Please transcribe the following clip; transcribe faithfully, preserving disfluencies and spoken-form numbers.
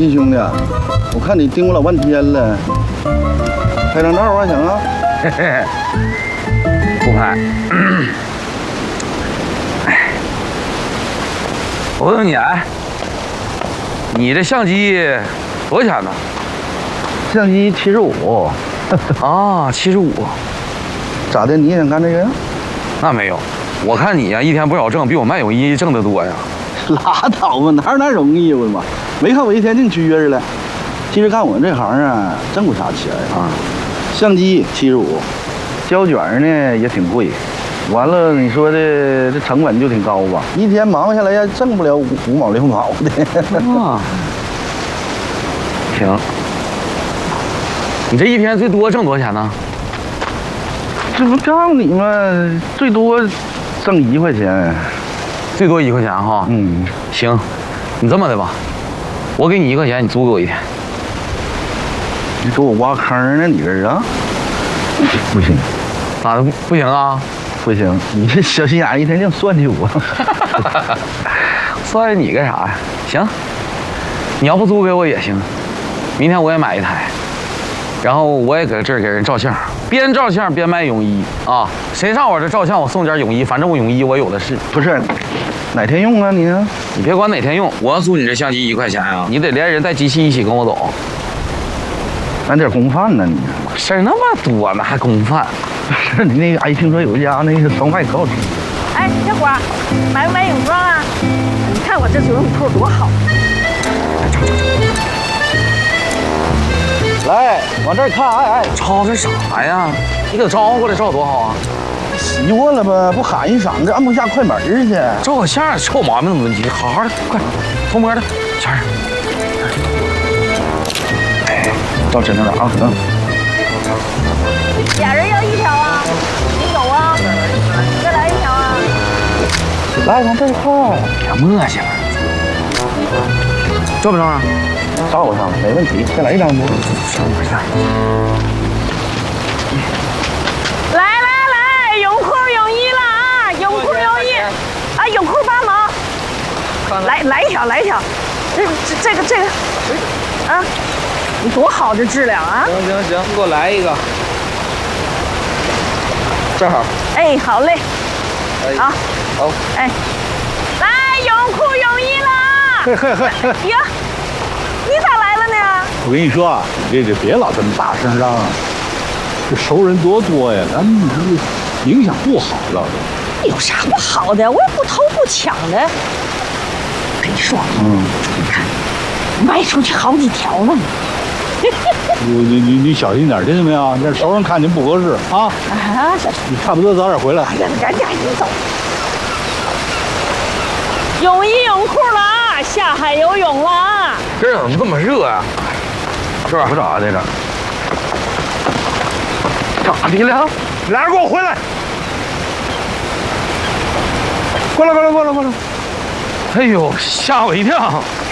信兄弟，我看你盯我老半天了，拍张照啊，行啊？ 嘿嘿，不拍。哎，我问你，哎，你这相机多少钱呢？ 相机七十五。 啊，七十五。 咋的？你也想干这个呀？ 那没有，我看你呀、啊，一天不少挣，比我卖泳衣挣得多呀。 拉倒吧，哪有那容易？我的妈！没看我一天净撅着了。其实干我们这行啊，挣不啥钱啊。相机七十五，胶卷呢也挺贵。完了，你说的这成本就挺高吧？一天忙活下来也挣不了五五毛六毛的。 啊，行。你这一天最多挣多少钱呢？ 这不告诉你吗？最多挣一块钱。 最多一块钱哈， 嗯， 行，你这么的吧，我给你一块钱，你租给我一天。 你给我挖坑呢，你这是啊？不行， 咋的不不行啊？ 不行，你这小心眼一天净算计我。 算计你干啥呀？行，你要不租给我也行，明天我也买一台，然后我也搁这儿给人照相，边照相边卖泳衣啊！谁上我这照相，我送件泳衣，反正我泳衣我有的是。 不是。哪天用啊你？ 你别管哪天用，我要租你这相机一块钱啊，你得连人带机器一起跟我走。 俺点公饭呢你？ 事儿那么多呢，还公饭？ 不是你那个，哎，听说有一家那个烧麦可好吃。 哎，小伙，买不买泳装啊？你看我这游泳裤多好。 来，往这儿看，哎哎， 吵这啥呀？你给他招过来照多好啊！ 习惯了吧？不喊一嗓子，按不下快门去。 照个相，臭毛病怎么你好好的，快，偷摸的，全是。 哎，照真的了啊！嗯。 俩人要一条啊？你走啊？再来一条啊？ 来，往这儿看。 别磨叽了。照不照啊？ 照上，没问题。再来一张不？ 上哪去？ 来来来，泳裤泳衣了啊！泳裤泳衣，啊，泳裤八毛。来来一条，来一条。这这这个这个，啊，你多好的质量啊！ 行行行，你给我来一个。正好。 哎，好嘞。 哎、 好。 好。 哎，来泳裤泳衣了啊！ 嘿嘿嘿嘿。 呀，你咋来了呢？ 我跟你说啊，你这这别老这么大声嚷嚷，这熟人多多呀，咱们这影响不好了。 有啥不好的？我也不偷不抢的。我跟你说，嗯，你看，卖出去好几条呢。 你你你你小心点，听见没有？那熟人看见不合适啊！ 啊，小心！ 你差不多早点回来。 哎呀，赶紧赶紧走。泳衣泳裤了啊，下海游泳了啊！ 这怎么这么热啊？是吧？ 不咋的了。 咋的了？ 俩人给我回来！过来过来过来过来！ 哎呦，吓我一跳！